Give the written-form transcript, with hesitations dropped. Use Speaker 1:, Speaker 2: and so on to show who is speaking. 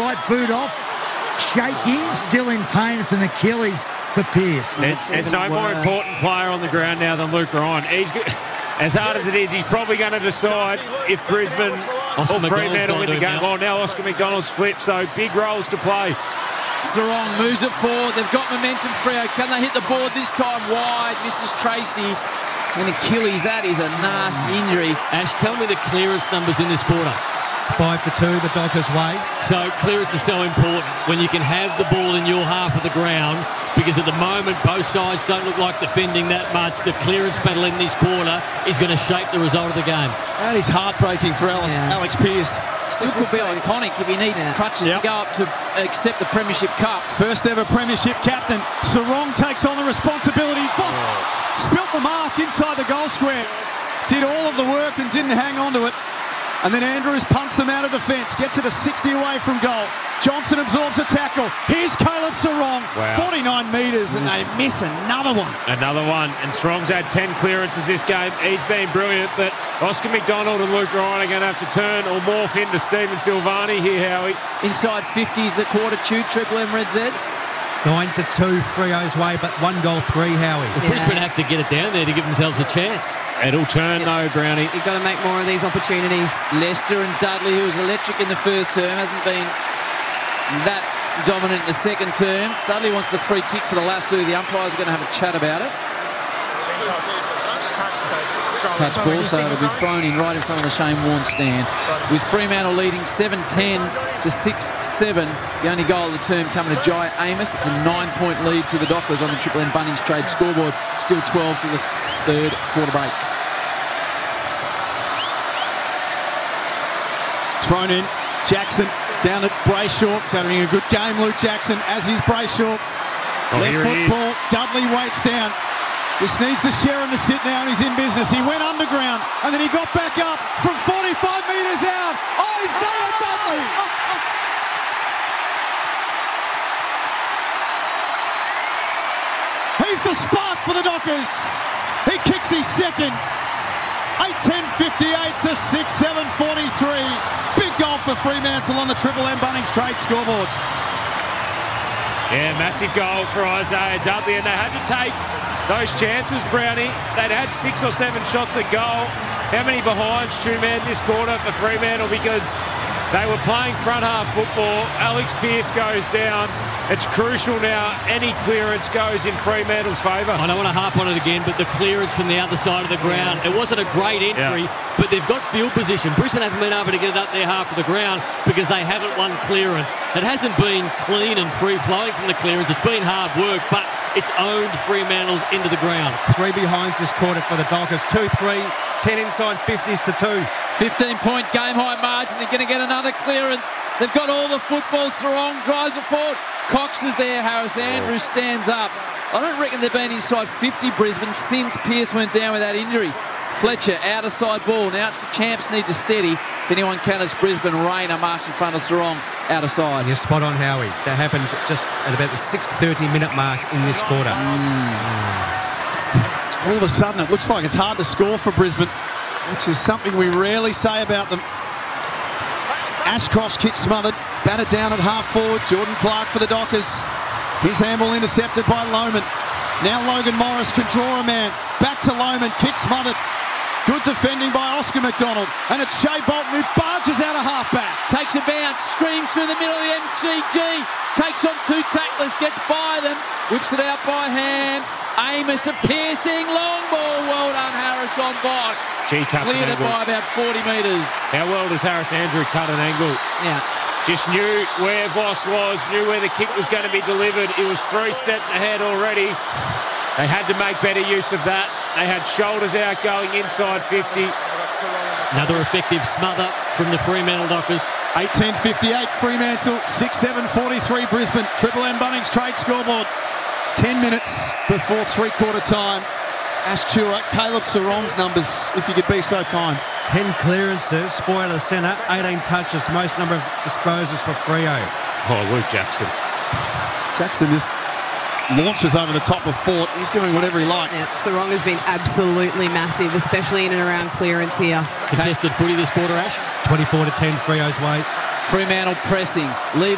Speaker 1: right boot off. Shaking, still in pain. It's an Achilles for Pearce.
Speaker 2: There's no more important player on the ground now than Luke Ryan. He's good. As hard as it is, he's probably going to decide if Brisbane or Fremantle win the game. Well, now Oscar McDonald's flipped, so big roles to play.
Speaker 3: Sarong moves it forward. They've got momentum, Freo. Can they hit the board this time? Wide. Misses Tracy. And Achilles, that is a nasty injury.
Speaker 4: Ash, tell me the clearance numbers in this quarter.
Speaker 5: 5-2, the Dockers way.
Speaker 4: So clearance is so important when you can have the ball in your half of the ground, because at the moment both sides don't look like defending that much. The clearance battle in this quarter is going to shape the result of the game.
Speaker 6: That is heartbreaking for Alex Pearce.
Speaker 3: Still could be iconic if he needs crutches to go up to accept the Premiership Cup.
Speaker 6: First ever Premiership captain. Sarong takes on the responsibility. Voss spilt the mark inside the goal square. Did all of the work and didn't hang on to it. And then Andrews punts them out of defence. Gets it a 60 away from goal. Johnson absorbs a tackle. Here's Caleb Sarong. 49 metres and they miss another one.
Speaker 2: Another one. And Sarong's had 10 clearances this game. He's been brilliant, but Oscar McDonald and Luke Ryan are going to have to turn or morph into Stephen Silvani here, Howie.
Speaker 3: Inside 50s, the quarter two, Triple M Red Zeds.
Speaker 5: 9-2 Freo's way, but 1 goal 3, Howie.
Speaker 4: Brisbane have to get it down there to give themselves a chance.
Speaker 2: It'll turn though, Brownie.
Speaker 7: You've got to make more of these opportunities.
Speaker 3: Leicester and Dudley, who was electric in the first term, hasn't been that dominant in the second term. Dudley wants the free kick for the lasso. The umpires are going to have a chat about it. Touch ball, so it'll be thrown in right in front of the Shane Warne stand. With Fremantle leading 7-10 to 6-7. The only goal of the term coming to Jai Amos. It's a 9-point lead to the Dockers on the Triple M Bunnings trade scoreboard. Still 12 to the third quarter break.
Speaker 6: Thrown in. Jackson down at Brayshaw. He's having a good game, Luke Jackson, as is Brayshaw. Left foot ball. Dudley waits down. Just needs the Sherrin to sit now and he's in business. He went underground and then he got back up from 45 metres out. Oh, he's there, Dudley! He's the spark for the Dockers. He kicks his second. 8-10-58 to 6-7-43. Big goal for Fremantle on the Triple M Bunnings trade scoreboard.
Speaker 2: Yeah, massive goal for Isaiah Dudley, and they had to take those chances, Brownie. They'd had 6 or 7 shots at goal. How many behinds, Truman, this quarter for Fremantle? Because they were playing front half football. Alex Pearce goes down. It's crucial now. Any clearance goes in Fremantle's favour.
Speaker 4: I don't want to harp on it again, but the clearance from the other side of the ground, it wasn't a great entry, but they've got field position. Brisbane haven't been able to get it up their half of the ground because they haven't won clearance. It hasn't been clean and free-flowing from the clearance. It's been hard work, but it's owned Fremantle's into the ground.
Speaker 5: 3 behinds this quarter for the Dockers. 2-3, 10 inside 50s to 2.
Speaker 3: 15-point game-high margin. They're going to get another clearance. They've got all the football. Sarong drives it forward. Cox is there. Harris Andrews stands up. I don't reckon they've been inside 50 Brisbane since Pearce went down with that injury. Fletcher, outer side ball. Now it's the champs need to steady. If anyone can, it's Brisbane. Rayner marks in front of Sarong, outer side.
Speaker 5: You're spot on, Howie. That happened just at about the 6:30-minute mark in this quarter.
Speaker 6: All of a sudden, it looks like it's hard to score for Brisbane, which is something we rarely say about them. Ashcroft's kick smothered, batted down at half forward. Jordan Clark for the Dockers. His handball intercepted by Lohman. Now Logan Morris can draw a man. Back to Lohman, kick smothered. Good defending by Oscar McDonald. And it's Shea Bolton who barges out a halfback.
Speaker 3: Takes a bounce, streams through the middle of the MCG. Takes on 2 tacklers, gets by them. Whips it out by hand. Amos, a piercing long ball. Well done, Harris on Voss. Cleared it by about 40 metres.
Speaker 2: How well does Harris Andrew cut an angle?
Speaker 7: Yeah.
Speaker 2: Just knew where Voss was, knew where the kick was going to be delivered. He was 3 steps ahead already. They had to make better use of that. They had shoulders out going inside 50.
Speaker 4: Another effective smother from the Fremantle Dockers.
Speaker 6: 8-10-58 Fremantle, 6-7-43 Brisbane. Triple M Bunnings trade scoreboard. 10 minutes before 3-quarter time. Ash Chua, Caleb Sarong's numbers, if you could be so kind.
Speaker 5: 10 clearances, 4 out of the centre, 18 touches, most number of disposals for Freo.
Speaker 2: Oh, Luke Jackson.
Speaker 6: Jackson just launches over the top of Fort. He's doing whatever he likes.
Speaker 7: Yeah, Sarong has been absolutely massive, especially in and around clearance here.
Speaker 4: Contested footy this quarter, Ash.
Speaker 5: 24-10 Freo's way.
Speaker 3: Fremantle pressing. Leave